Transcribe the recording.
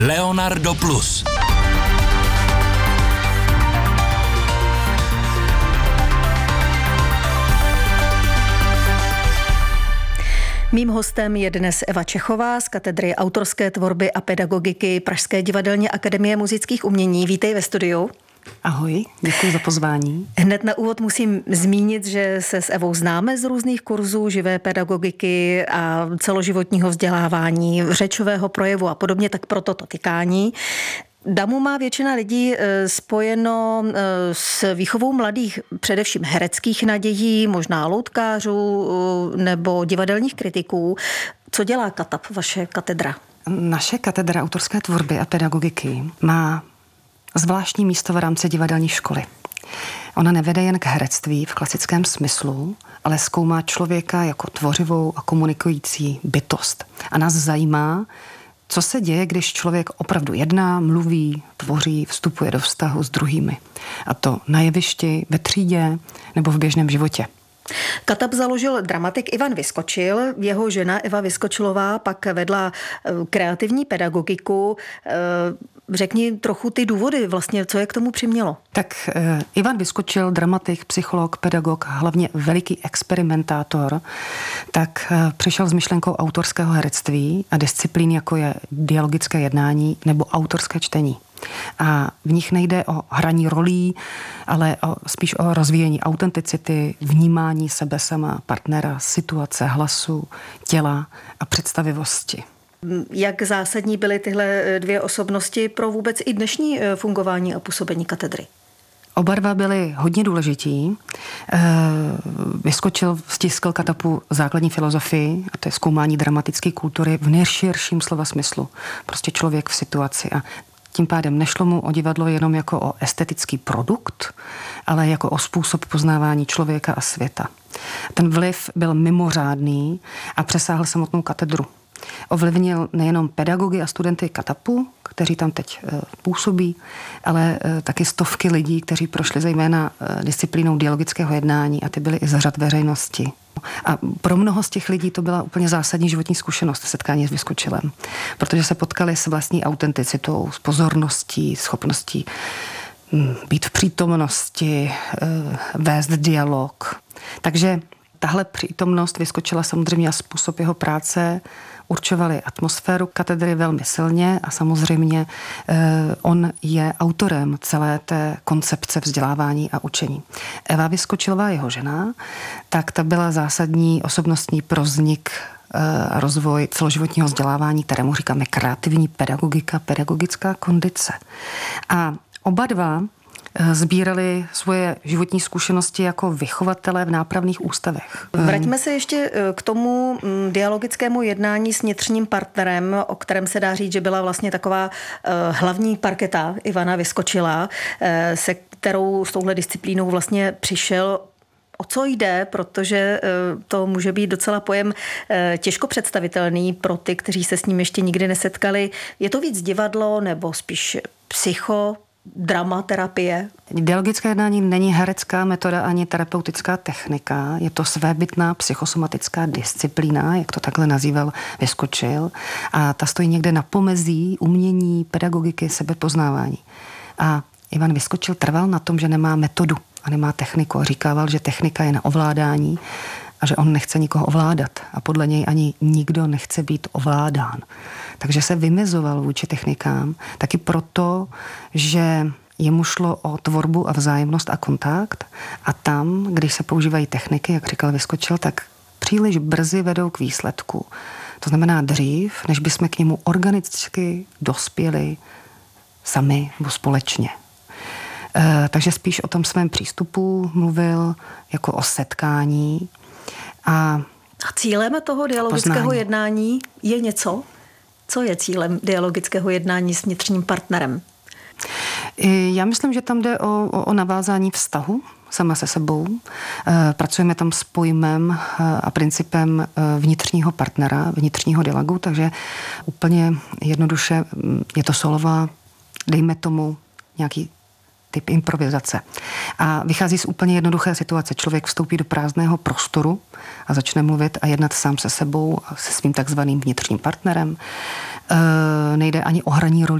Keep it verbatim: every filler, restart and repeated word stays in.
Leonardo Plus. Mým hostem je dnes Eva Čechová z katedry autorské tvorby a pedagogiky Pražské divadelní akademie muzických umění. Vítej ve studiu. Ahoj, děkuji za pozvání. Hned na úvod musím zmínit, že se s Evou známe z různých kurzů živé pedagogiky a celoživotního vzdělávání, řečového projevu a podobně, tak proto to tykání. Damu má většina lidí spojeno s výchovou mladých, především hereckých nadějí, možná loutkářů nebo divadelních kritiků. Co dělá KATAP, vaše katedra? Naše katedra autorské tvorby a pedagogiky má zvláštní místo v rámci divadelní školy. Ona nevede jen k herectví v klasickém smyslu, ale zkoumá člověka jako tvořivou a komunikující bytost. A nás zajímá, co se děje, když člověk opravdu jedná, mluví, tvoří, vstupuje do vztahu s druhými. A to na jevišti, ve třídě nebo v běžném životě. KATAP založil dramatik Ivan Vyskočil. Jeho žena Eva Vyskočilová pak vedla kreativní pedagogiku. Řekni trochu ty důvody, vlastně, co je k tomu přimělo. Tak eh, Ivan Vyskočil, dramatik, psycholog, pedagog, hlavně veliký experimentátor, tak eh, přišel s myšlenkou autorského herectví a disciplín, jako je dialogické jednání nebo autorské čtení. A v nich nejde o hraní rolí, ale o, spíš o rozvíjení autenticity, vnímání sebe sama, partnera, situace, hlasu, těla a představivosti. Jak zásadní byly tyhle dvě osobnosti pro vůbec i dnešní fungování a působení katedry? Oba dva byli hodně důležití. Vyskočil, stiskl KATAPu základní filozofii, a to je zkoumání dramatické kultury v nejširším slova smyslu. Prostě člověk v situaci. A tím pádem nešlo mu o divadlo jenom jako o estetický produkt, ale jako o způsob poznávání člověka a světa. Ten vliv byl mimořádný a přesáhl samotnou katedru. Ovlivnil nejenom pedagogy a studenty KATAPu, kteří tam teď působí, ale taky stovky lidí, kteří prošli zejména disciplínou dialogického jednání a ty byly i z řad veřejnosti. A pro mnoho z těch lidí to byla úplně zásadní životní zkušenost setkání s Vyskočilem, protože se potkali s vlastní autenticitou, s pozorností, schopností být v přítomnosti, vést dialog. Takže tahle přítomnost Vyskočila samozřejmě a způsob jeho práce určovali atmosféru katedry velmi silně a samozřejmě eh, on je autorem celé té koncepce vzdělávání a učení. Eva Vyskočilová, jeho žena, tak ta byla zásadní osobnostní pro vznik a eh, rozvoj celoživotního vzdělávání, kterému říkáme kreativní pedagogika, pedagogická kondice. A oba dva sbírali svoje životní zkušenosti jako vychovatelé v nápravných ústavech. Vraťme se ještě k tomu dialogickému jednání s vnitřním partnerem, o kterém se dá říct, že byla vlastně taková hlavní parketa Ivana Vyskočila, se kterou s touhle disciplínou vlastně přišel. O co jde, protože to může být docela pojem těžko představitelný pro ty, kteří se s ním ještě nikdy nesetkali. Je to víc divadlo nebo spíš psycho, dramaterapie? Dialogické jednání není herecká metoda ani terapeutická technika. Je to svébytná psychosomatická disciplína, jak to takhle nazýval Vyskočil. A ta stojí někde na pomezí umění, pedagogiky, sebepoznávání. A Ivan Vyskočil trval na tom, že nemá metodu a nemá techniku. A říkával, že technika je na ovládání a že on nechce nikoho ovládat. A podle něj ani nikdo nechce být ovládán. Takže se vymezoval vůči technikám, taky proto, že jemu šlo o tvorbu a vzájemnost a kontakt a tam, když se používají techniky, jak říkal Vyskočil, tak příliš brzy vedou k výsledku. To znamená dřív, než bychom k němu organicky dospěli sami nebo společně. E, takže spíš o tom svém přístupu mluvil jako o setkání. A, a cílem toho dialogického poznání. jednání je něco? Co je cílem dialogického jednání s vnitřním partnerem? Já myslím, že tam jde o, o navázání vztahu sama se sebou. Pracujeme tam s pojmem a principem vnitřního partnera, vnitřního dialogu, takže úplně jednoduše je to slova, dejme tomu nějaký typ improvizace. A vychází z úplně jednoduché situace. Člověk vstoupí do prázdného prostoru a začne mluvit a jednat sám se sebou, se svým takzvaným vnitřním partnerem. E, nejde ani o hraní rolí